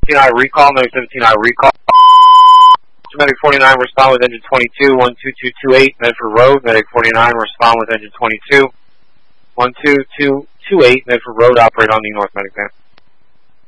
17I recall, Medic 17I recall. Medic 49, respond with engine 22, 12228, Medford Road. Medic 49, respond with engine 22, 12228, Medford Road, operate on the North Medic van.